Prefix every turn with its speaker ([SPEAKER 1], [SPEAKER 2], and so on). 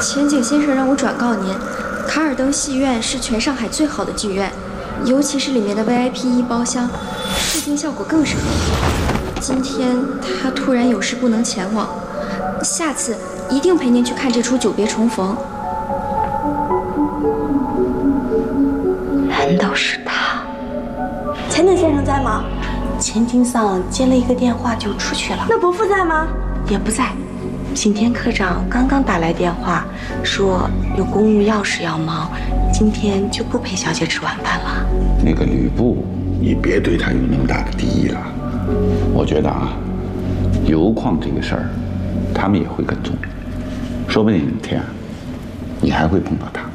[SPEAKER 1] 前景先生让我转告您，卡尔登戏院是全上海最好的剧院，尤其是里面的 VIP1包厢，视听效果更是很好。今天他突然有事不能前往，下次一定陪您去看这出《久别重逢》。难道是他？
[SPEAKER 2] 前景先生在吗？
[SPEAKER 3] 前景桑接了一个电话就出去了。
[SPEAKER 2] 那伯父在吗？
[SPEAKER 3] 也不在。景天科长刚刚打来电话，说有公务要事要忙，今天就不陪小姐吃晚饭了。
[SPEAKER 4] 那个吕布，你别对他有那么大的敌意了。我觉得啊，油矿这个事儿，他们也会跟踪，说不定哪天你还会碰到他。